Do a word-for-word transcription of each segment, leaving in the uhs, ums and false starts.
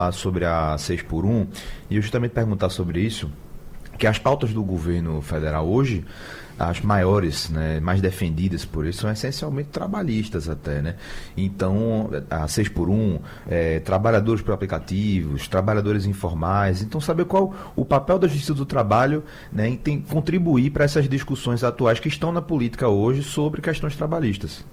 Sobre a seis por um, e eu justamente perguntar sobre isso, que as pautas do governo federal hoje, as maiores, né, mais defendidas por isso, são essencialmente trabalhistas até, né? Então, a seis por um, é, trabalhadores por aplicativos, trabalhadores informais, então saber qual o papel da Justiça do Trabalho, né, em tem, contribuir para essas discussões atuais que estão na política hoje sobre questões trabalhistas.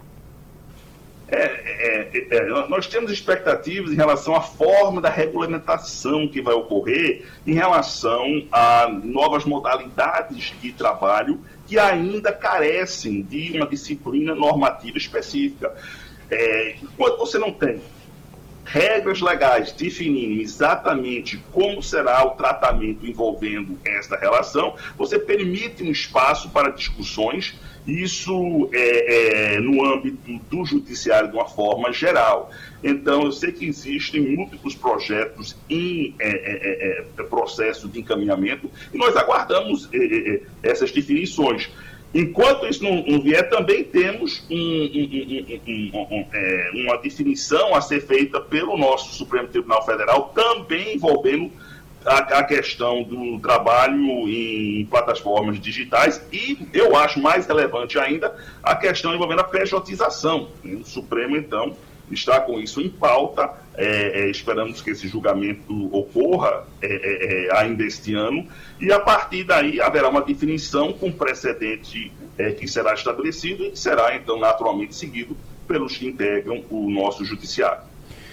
É, é, é, nós temos expectativas em relação à forma da regulamentação que vai ocorrer em relação a novas modalidades de trabalho que ainda carecem de uma disciplina normativa específica. É, enquanto você não tem regras legais definindo exatamente como será o tratamento envolvendo esta relação, você permite um espaço para discussões. Isso é, é no âmbito do judiciário de uma forma geral. Então, eu sei que existem múltiplos projetos em é, é, é, processo de encaminhamento e nós aguardamos é, é, essas definições. Enquanto isso não, não vier, também temos um, um, um, um, um, é, uma definição a ser feita pelo nosso Supremo Tribunal Federal, também envolvendo A, a questão do trabalho em plataformas digitais e, eu acho mais relevante ainda, a questão envolvendo a pejotização. O Supremo, então, está com isso em pauta, é, é, esperamos que esse julgamento ocorra é, é, ainda este ano, e a partir daí haverá uma definição com precedente é, que será estabelecido e que será, então, naturalmente seguido pelos que integram o nosso judiciário.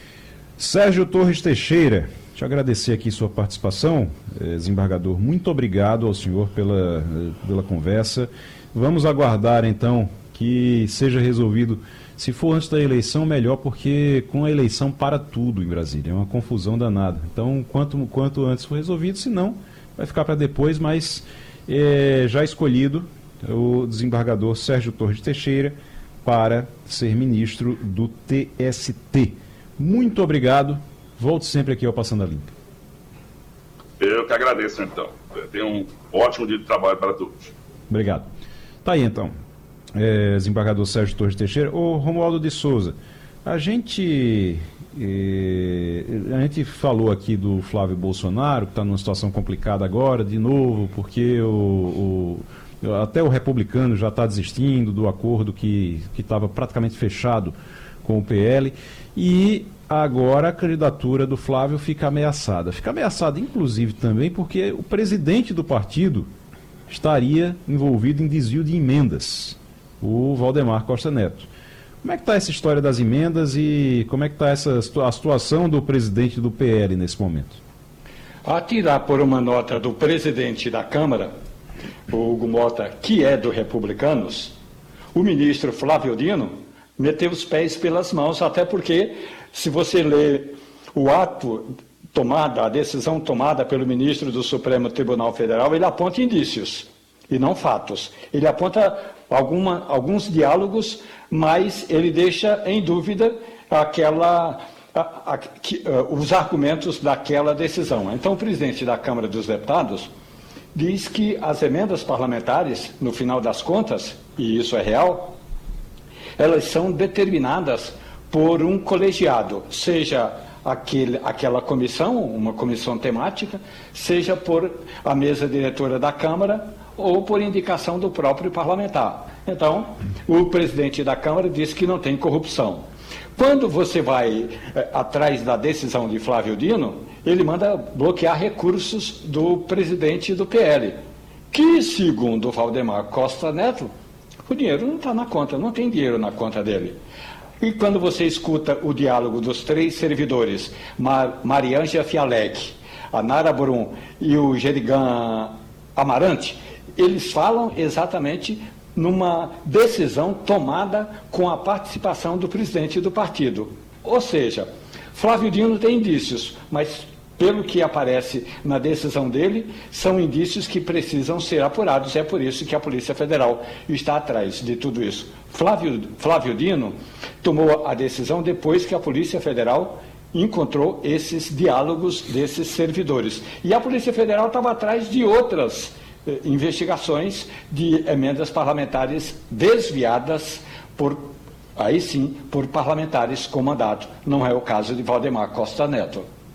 Sérgio Torres Teixeira, te agradecer aqui sua participação, desembargador. Muito obrigado ao senhor pela, pela conversa. Vamos aguardar, então, que seja resolvido. Se for antes da eleição, melhor, porque com a eleição para tudo em Brasília. É uma confusão danada. Então, quanto, quanto antes for resolvido, se não, vai ficar para depois, mas é, já escolhido o desembargador Sérgio Torres Teixeira para ser ministro do T S T. Muito obrigado. Volte sempre aqui ao Passando a Limpo. Eu que agradeço, então. Tenha um ótimo dia de trabalho para todos. Obrigado. Tá aí, então. É, desembargador Sérgio Torres Teixeira. Ô, Romualdo de Souza, a gente, é, a gente falou aqui do Flávio Bolsonaro, que está numa situação complicada agora, de novo, porque o, o, até o republicano já está desistindo do acordo que estava praticamente fechado com o P L, e agora a candidatura do Flávio fica ameaçada. Fica ameaçada, inclusive, também porque o presidente do partido estaria envolvido em desvio de emendas, o Valdemar Costa Neto. Como é que está essa história das emendas e como é que está essa, a situação do presidente do P L nesse momento? A tirar por uma nota do presidente da Câmara, o Hugo Mota, que é do Republicanos, o ministro Flávio Dino meteu os pés pelas mãos, até porque, se você ler o ato tomado, a decisão tomada pelo ministro do Supremo Tribunal Federal, ele aponta indícios e não fatos. Ele aponta alguma, alguns diálogos, mas ele deixa em dúvida aquela, a, a, que, uh, os argumentos daquela decisão. Então, o presidente da Câmara dos Deputados diz que as emendas parlamentares, no final das contas, e isso é real, elas são determinadas por um colegiado, seja aquele, aquela comissão, uma comissão temática, seja por a mesa diretora da Câmara ou por indicação do próprio parlamentar. Então, o presidente da Câmara disse que não tem corrupção. Quando você vai é, atrás da decisão de Flávio Dino, ele manda bloquear recursos do presidente do P L, que, segundo Valdemar Costa Neto, o dinheiro não está na conta, não tem dinheiro na conta dele. E quando você escuta o diálogo dos três servidores, Mar Mariângela Fialec, a Nara Brum e o Gerigan Amarante, eles falam exatamente numa decisão tomada com a participação do presidente do partido. Ou seja, Flávio Dino tem indícios, mas pelo que aparece na decisão dele, são indícios que precisam ser apurados. É por isso que a Polícia Federal está atrás de tudo isso. Flávio, Flávio Dino tomou a decisão depois que a Polícia Federal encontrou esses diálogos desses servidores. E a Polícia Federal estava atrás de outras eh, investigações de emendas parlamentares desviadas por, aí sim, por parlamentares com mandato. Não é o caso de Valdemar Costa Neto.